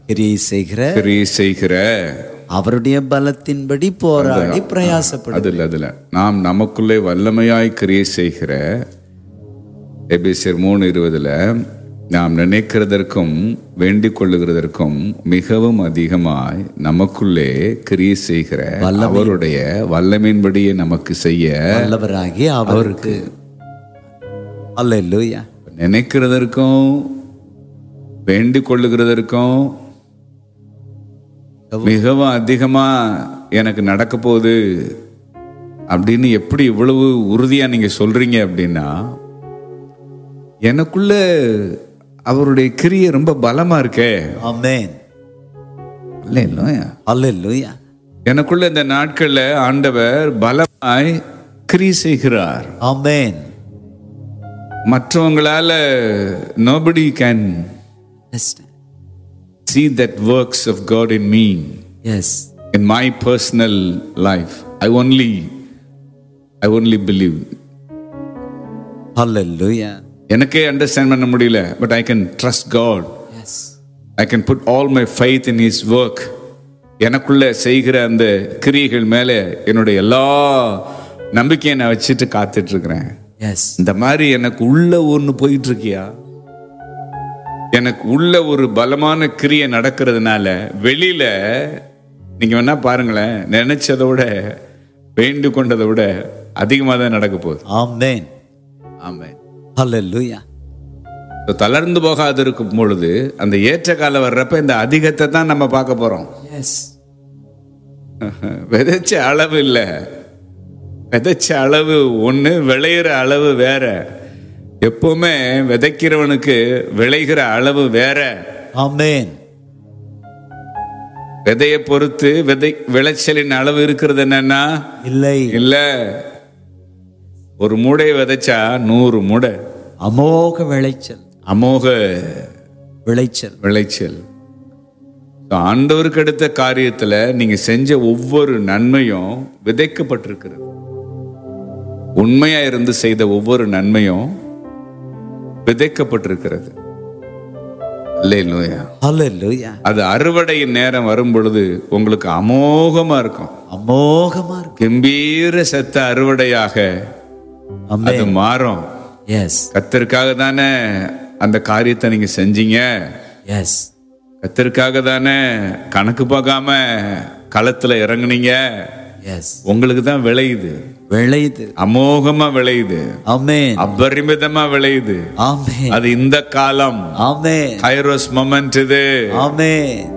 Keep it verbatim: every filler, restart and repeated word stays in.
கிரியை செய்கிற கிரியை செய்கிற அவருடைய பலத்தின்படி போராடி பிரயாசப்படும். அதுல அதுல நாம் நமக்குள்ளே வல்லமையாய் கிரியை செய்கிற எபேசியர் மூணு இருபதுல நாம் நினைக்கிறதற்கும் வேண்டிக் கொள்ளுகிறதற்கும் மிகவும் அதிகமாய் நமக்குள்ளே கிரியை செய்கிற அவருடைய வல்லமையின்படியே நமக்கு செய்ய வல்லவராகிய அவருக்கு. அல்லேலூயா. நினைக்கிறதற்கும் வேண்டிக் கொள்ளுகிறதற்கும் மிகவும் அதிகமா எனக்கு நடக்க போகுது அப்படின்னு எப்படி இவ்வளவு உறுதியா நீங்க சொல்றீங்க அப்படின்னா, எனக்குள்ள அவருடைய கிரியை ரொம்ப பலமா இருக்கே. ஆமென். அல்லேலூயா. அல்லேலூயா. எனக்குள்ள இந்த நாட்கள்ல ஆண்டவர் பலமாய் கிரியை செய்கிறார். ஆமென். மற்றவங்களால nobody can see that works of God in me. Yes. In my personal life, I only I only believe. Hallelujah. எனக்கே அண்டர்ஸ்டாண்ட் பண்ண முடியல, but I can trust God. Yes. I can put all my faith in His work. எனக்குள்ள செய்கிற அந்த கிரியைகள் மேல என்னுடைய எல்லா நம்பிக்கையை நான் வச்சுட்டு காத்துட்டு இருக்கிறேன். Yes. இந்த மாதிரி எனக்கு உள்ள ஒன்று போயிட்டு இருக்கியா? எனக்கு உள்ள ஒரு பலமான கிரியை நடக்கிறதுனால வெளியில நீங்க வேணா பாருங்களேன், நினைச்சதை விட வேண்டு கொண்டதை விட அதிகமாக தான் நடக்க போகுது. ஆமென். ஆமென். ஹல்லேலூயா. தளர்ந்து போகாது இருக்கும் பொழுது அந்த ஏற்ற காலம் வர்றப்ப இந்த அதிகத்தை தான் நம்ம பார்க்க போறோம். எஸ். விதைச்ச அளவு இல்ல, விதைச்ச அளவு ஒண்ணு, விளையிற அளவு வேற. எப்பவுமே விதைக்கிறவனுக்கு விளைகிற அளவு வேற. ஆமென். விதையை பொறுத்து விதை விளைச்சலின் அளவு இருக்கிறது என்னன்னா இல்லை இல்ல. ஒரு மூடை விதைச்சா நூறு மூடை அமோக விளைச்சல். அமோக விளைச்சல் விளைச்சல். ஆண்டவருக்கு அடுத்த காரியத்துல நீங்க செஞ்ச ஒவ்வொரு நன்மையும் விதைக்கப்பட்டிருக்கிறது. உண்மையா இருந்து செய்த ஒவ்வொரு நன்மையும் விதைக்கப்பட்டிருக்கிறது. அல்லேலூயா. அல்லேலூயா. அது அறுவடையின் நேரம் வரும் பொழுது உங்களுக்கு அமோகமா இருக்கும். அமோகமா இருக்கும். கம்பீர சத்த அறுவடையாக அது மாறும். எஸ். கர்த்தருக்காக தானே அந்த காரியத்தை நீங்க செஞ்சீங்க. எஸ். கர்த்தருக்காக தானே கணக்கு பார்க்காம களத்துல இறங்குனீங்க. எஸ். உங்களுக்கு தான் விளையுது. விளையுது. அமோகமா விளையுது. ஆமென். அபரிமிதமா விளையுது. ஆமென். அது இந்த காலம். ஆமென். கைரோஸ் மொமெண்ட் இது. ஆமென்.